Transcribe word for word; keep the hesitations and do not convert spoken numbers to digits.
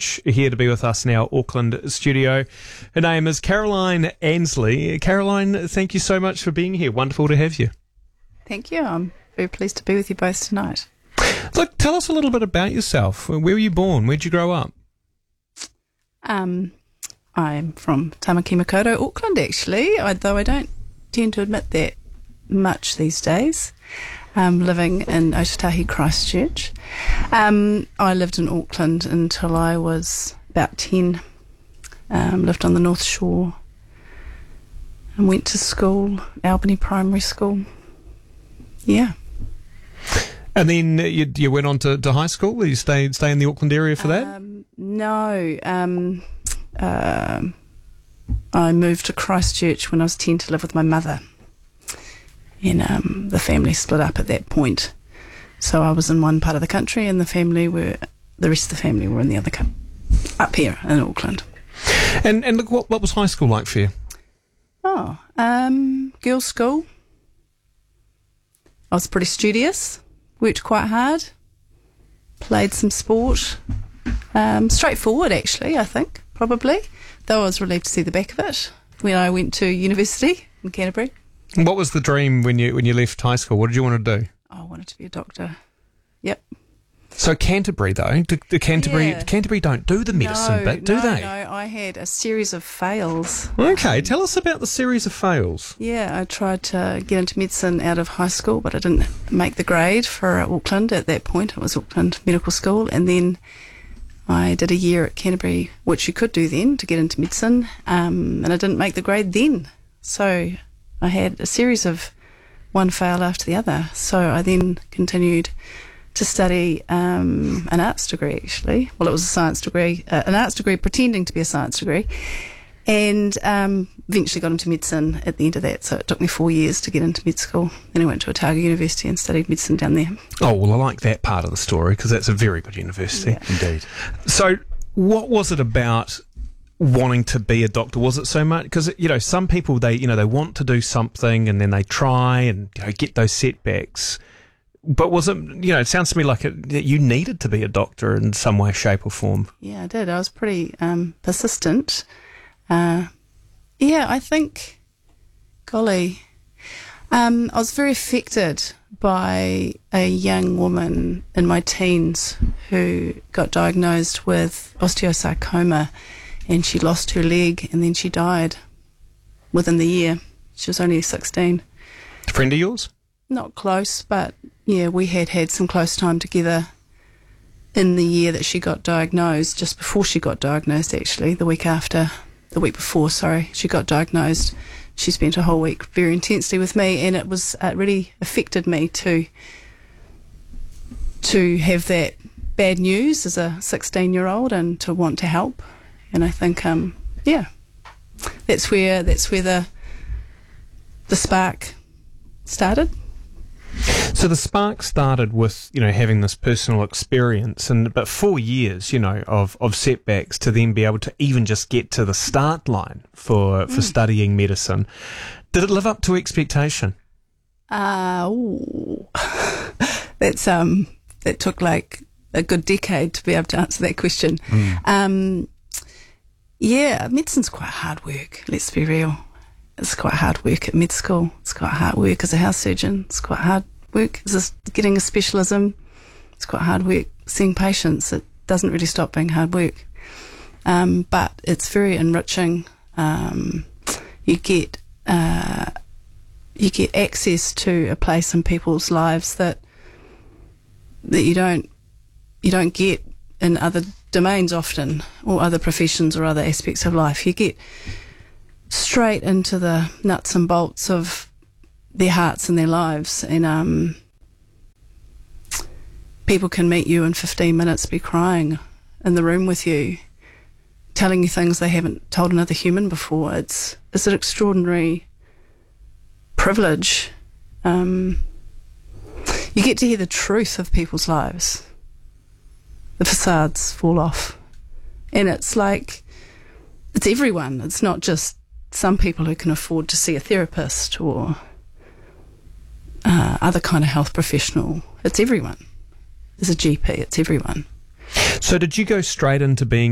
Church, here to be with us in our Auckland studio. Her name is Caroline Ansley. Caroline, thank you so much for being here. Wonderful to have you. Thank you. I'm very pleased to be with you both tonight. Look, tell us a little bit about yourself. Where were you born? Where'd you grow up? Um, I'm from Tamaki Makaurau, Auckland, actually, although I don't tend to admit that much these days. Um, living in Otatahi, Christchurch. Um, I lived in Auckland until I was about ten. Um, lived on the North Shore and went to school, Albany Primary School. Yeah. And then you, you went on to, to high school? You stay, stay in the Auckland area for that? Um, no. Um, uh, I moved to Christchurch when I was ten to live with my mother. And um, the family split up at that point. So I was in one part of the country and the family were, the rest of the family were in the other, co- up here in Auckland. And and look, what, what was high school like for you? Oh, um, girls' school. I was pretty studious, worked quite hard, played some sport. Um, straightforward, actually, I think, probably. Though I was relieved to see the back of it when I went to university in Canterbury. What was the dream when you when you left high school? What did you want to do? Oh, I wanted to be a doctor. Yep. So Canterbury, though, do, do Canterbury Yeah. Canterbury don't do the medicine no, bit, do no, they? No, I had a series of fails. Okay, tell us about the series of fails. Yeah, I tried to get into medicine out of high school, but I didn't make the grade for Auckland at that point. It was Auckland Medical School, and then I did a year at Canterbury, which you could do then to get into medicine, um, and I didn't make the grade then. So I had a series of one fail after the other. So I then continued to study um, an arts degree, actually. Well, it was a science degree, uh, an arts degree pretending to be a science degree, and um, eventually got into medicine at the end of that. So it took me four years to get into med school. Then I went to Otago University and studied medicine down there. Oh, well, I like that part of the story because that's a very good university. Yeah. Indeed. So what was it about wanting to be a doctor? Was it so much because, you know, some people, they you know they want to do something and then they try and, you know, get those setbacks, but was it, you know, it sounds to me like it, that you needed to be a doctor in some way, shape or form. Yeah, I did. I was pretty um, persistent. Uh, yeah, I think, golly, um, I was very affected by a young woman in my teens who got diagnosed with osteosarcoma. And she lost her leg and then she died within the year. She was only sixteen. A friend of yours? Not close, but yeah, we had had some close time together in the year that she got diagnosed, just before she got diagnosed actually, the week after, the week before, sorry, she got diagnosed. She spent a whole week very intensely with me, and it was, it really affected me to, to have that bad news as a sixteen-year-old and to want to help. And I think, um, yeah, that's where that's where the the spark started. So the spark started with, you know, having this personal experience, and but four years, you know, of, of setbacks to then be able to even just get to the start line for for mm. studying medicine. Did it live up to expectation? Uh, ooh. that's um that took like a good decade to be able to answer that question. Mm. Um. Yeah, medicine's quite hard work, let's be real. It's quite hard work at med school. It's quite hard work as a house surgeon. It's quite hard work as a, getting a specialism. It's quite hard work seeing patients. It doesn't really stop being hard work. Um, but it's very enriching. Um, you get uh, you get access to a place in people's lives that that you don't you don't get in other domains often, or other professions or other aspects of life. You get straight into the nuts and bolts of their hearts and their lives, and um, people can meet you in fifteen minutes, be crying in the room with you, telling you things they haven't told another human before. It's it's an extraordinary privilege. Um, you get to hear the truth of people's lives. The facades fall off, and it's like it's everyone. It's not just some people who can afford to see a therapist or uh, other kind of health professional. It's everyone. There's a G P. It's everyone. So did you go straight into being